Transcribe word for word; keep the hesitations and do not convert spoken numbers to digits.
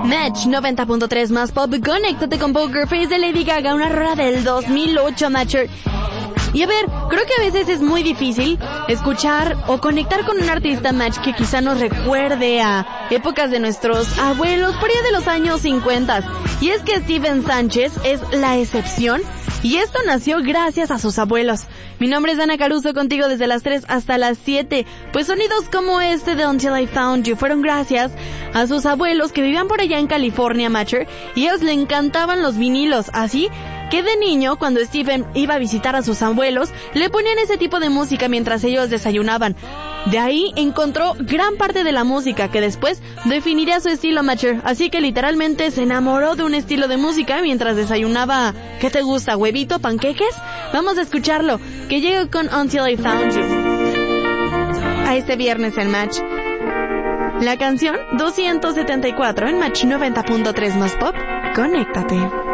Match noventa punto tres más pop. Conéctate con Poker Face de Lady Gaga, una rola del dos mil ocho, Matcher. Y a ver, creo que a veces es muy difícil escuchar o conectar con un artista, Match, que quizá nos recuerde a épocas de nuestros abuelos, por allá de los años cincuenta. Y es que Steven Sánchez es la excepción, y esto nació gracias a sus abuelos. Mi nombre es Ana Caruso, contigo desde las tres hasta las siete. Pues sonidos como este de Until I Found You fueron gracias a sus abuelos que vivían por allá en California, Matcher, y a ellos le encantaban los vinilos, así que de niño, cuando Steven iba a visitar a sus abuelos, le ponían ese tipo de música mientras ellos desayunaban. De ahí encontró gran parte de la música que después definiría su estilo, Matcher. Así que literalmente se enamoró de un estilo de música mientras desayunaba. ¿Qué te gusta? ¿Huevito? ¿Panqueques? Vamos a escucharlo, que llega con Until I Found You. A este viernes en Match. La canción doscientos setenta y cuatro en Match noventa punto tres más pop. Conéctate.